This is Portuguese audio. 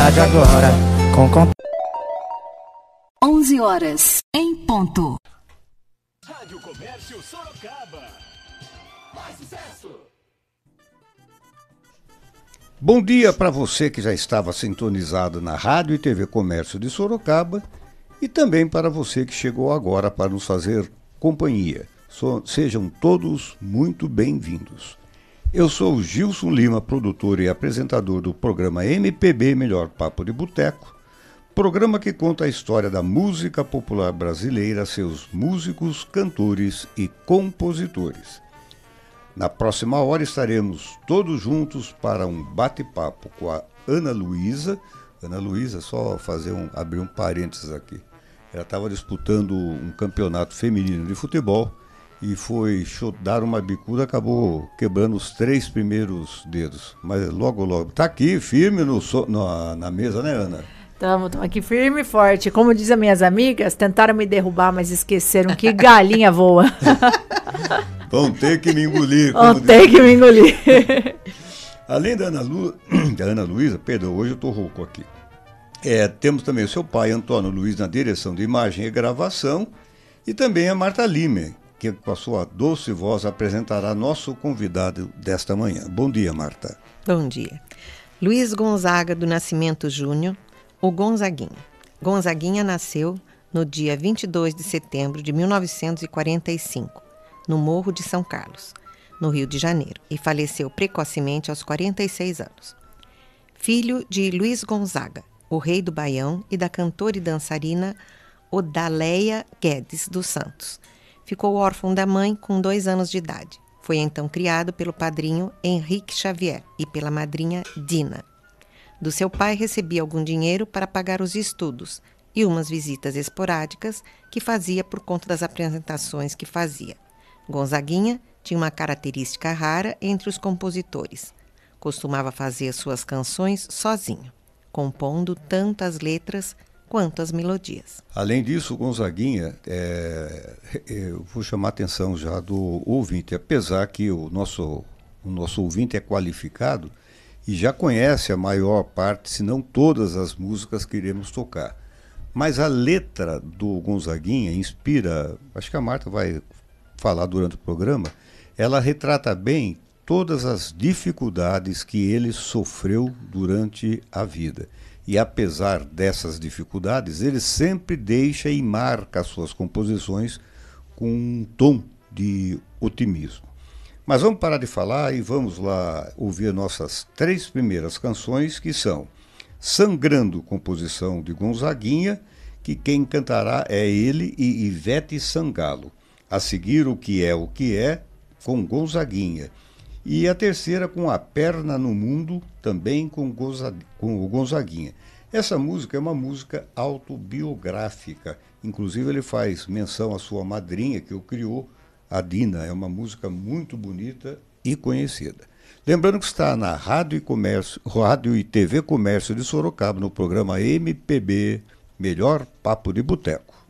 rádio agora. 11 horas em ponto. Rádio Comércio Sorocaba. Mais sucesso. Bom dia para você que já estava sintonizado na Rádio e TV Comércio de Sorocaba e também para você que chegou agora para nos fazer companhia. Sejam todos muito bem-vindos. Eu sou o Gilson Lima, produtor e apresentador do programa MPB Melhor Papo de Boteco, programa que conta a história da música popular brasileira, seus músicos, cantores e compositores. Na próxima hora estaremos todos juntos para um bate-papo com a Ana Luísa. Ana Luísa, só abrir um parênteses aqui. Ela estava disputando um campeonato feminino de futebol e foi dar uma bicuda, acabou quebrando os 3 primeiros dedos. Mas logo, tá aqui firme na mesa, né, Ana? Estamos aqui firme e forte. Como dizem as minhas amigas, tentaram me derrubar, mas esqueceram que galinha voa. Vão ter que me engolir. Vão ter que me engolir. Além da Ana Luísa, perdão, hoje eu estou rouco aqui. Temos também o seu pai, Antônio Luiz, na direção de imagem e gravação, e também a Marta Lima, que com a sua doce voz apresentará nosso convidado desta manhã. Bom dia, Marta. Bom dia. Luiz Gonzaga do Nascimento Júnior, o Gonzaguinha. Gonzaguinha nasceu no dia 22 de setembro de 1945, no Morro de São Carlos, no Rio de Janeiro, e faleceu precocemente aos 46 anos. Filho de Luiz Gonzaga, o rei do Baião, e da cantora e dançarina Odaleia Guedes dos Santos. Ficou órfão da mãe com 2 anos de idade. Foi então criado pelo padrinho Henrique Xavier e pela madrinha Dina. Do seu pai recebia algum dinheiro para pagar os estudos e umas visitas esporádicas que fazia por conta das apresentações que fazia. Gonzaguinha tinha uma característica rara entre os compositores. Costumava fazer suas canções sozinho, compondo tanto as letras quanto as melodias. Além disso, o Gonzaguinha, eu vou chamar a atenção já do ouvinte, apesar que o nosso ouvinte é qualificado e já conhece a maior parte, se não todas as músicas que iremos tocar. Mas a letra do Gonzaguinha inspira, acho que a Marta vai falar durante o programa, ela retrata bem todas as dificuldades que ele sofreu durante a vida. E apesar dessas dificuldades, ele sempre deixa e marca as suas composições com um tom de otimismo. Mas vamos parar de falar e vamos lá ouvir nossas 3 primeiras canções, que são Sangrando, composição de Gonzaguinha, que quem cantará é ele e Ivete Sangalo. A seguir, O Que É, com Gonzaguinha. E a terceira com A Perna no Mundo, também com o Gonzaguinha. Essa música é uma música autobiográfica. Inclusive ele faz menção à sua madrinha que o criou, a Dina. É uma música muito bonita e conhecida. Lembrando que está na Rádio e TV Comércio de Sorocaba, no programa MPB Melhor Papo de Boteco.